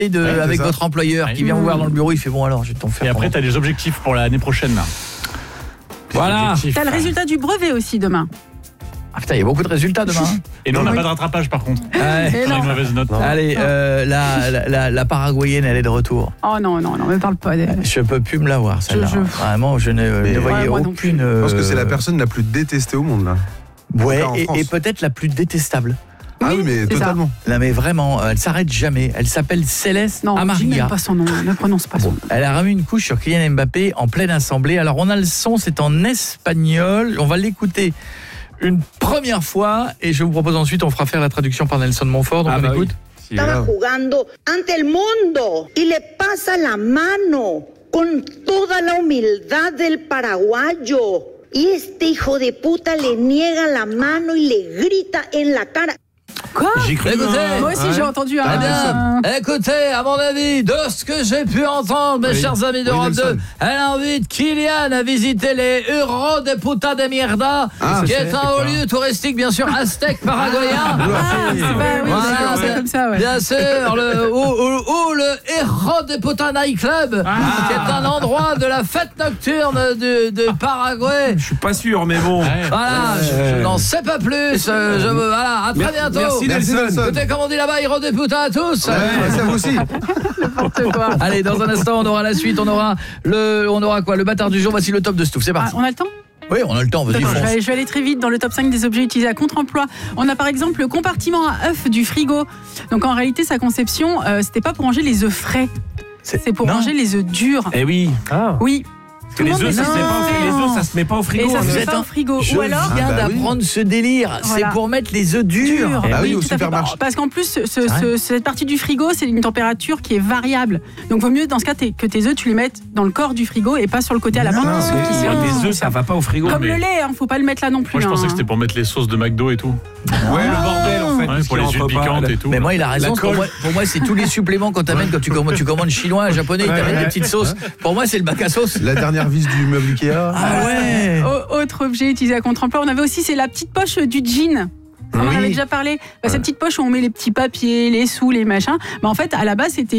avec votre employeur qui vient vous voir dans le bureau, il fait bon alors, je vais t'en faire. Et après, tu as des objectifs pour l'année prochaine là. Voilà. T'as le résultat du brevet aussi demain. Ah putain, il y a beaucoup de résultats demain. Et nous, on n'a pas de rattrapage par contre. Et On a non. une mauvaise note. Allez, la Paraguayenne, elle est de retour. Oh non, me parle pas d'elle. Je peux plus me la voir, celle-là. Vraiment, je ne voyais moi non aucune... Je pense que c'est la personne la plus détestée au monde, là. Ouais, En France. et peut-être la plus détestable. Ah oui, mais c'est totalement. Là, mais vraiment, elle s'arrête jamais. Elle s'appelle Céleste Non, dis Amaria. même pas son nom, ne prononce pas son nom. Elle a remis une couche sur Kylian Mbappé en pleine assemblée. Alors, on a le son, c'est en espagnol. On va l'écouter une première fois et je vous propose ensuite, on fera faire la traduction par Nelson Montfort. Donc, on écoute. Estaba jugando ante el mundo y le pasa la mano con toda la humildad del paraguayo. Y este hijo de puta le niega la mano y le grita en la cara. Quoi ? J'ai cru. Écoutez, Moi aussi j'ai entendu Très bien. Écoutez, à mon avis, de ce que j'ai pu entendre, mes chers amis d'Europe 2, elle invite Kylian à visiter les Euros de Puta de Mierda, qui est un haut lieu touristique, bien sûr, aztèque paraguayen. C'est comme ça, ouais. Bien sûr, le Héros de Puta Night Club, qui est un endroit de la fête nocturne de Paraguay. Je suis pas sûr, mais bon. Voilà, je n'en sais pas plus. Voilà, à très bientôt. Merci Nelson. Écoutez, comme on dit là-bas, Héros de Puta à tous. Merci à vous aussi. N'importe quoi. Allez, dans un instant, on aura la suite. On aura quoi ? Le bâtard du jour. Voici le top de Stouff. C'est parti. On a le temps ? Oui, on a le temps. Vas-y, D'accord, fonce. je vais aller très vite dans le top 5 des objets utilisés à contre-emploi. On a par exemple le compartiment à œufs du frigo. Donc en réalité, sa conception, c'était pas pour ranger les œufs frais. C'est pour ranger les œufs durs. Eh oui. Oui. Les œufs, ça se met pas au frigo. Les œufs, ça se met pas au frigo. Et ça se Vous met êtes pas un- au frigo. Je Ou alors viens d'apprendre ce délire. Voilà. C'est pour mettre les œufs durs. Ah oui, au tout à fait. supermarché. Parce qu'en plus, vrai cette partie du frigo, c'est une température qui est variable. Donc, vaut mieux dans ce cas que tes œufs, tu les mettes dans le corps du frigo et pas sur le côté à la porte. Les œufs, ça va pas au frigo. Comme mais- le lait, faut pas le mettre là non plus. Moi, je pensais hein. que c'était pour mettre les sauces de McDo et tout. Ouais, le bordel en fait. Ouais, pour les huiles piquantes et tout. Mais moi, il a raison. La Pour colle. moi, c'est tous les suppléments qu'on t'amène quand tu commandes chinois, japonais, ils t'amènent des petites sauces. Pour moi, c'est le bac à sauce. La dernière vis du meuble Ikea. Ah ouais. Autre objet utilisé à contre-emploi, on avait aussi, c'est la petite poche du jean. On en avait déjà parlé. Cette petite poche où on met les petits papiers, les sous, les machins. En fait, à la base, c'était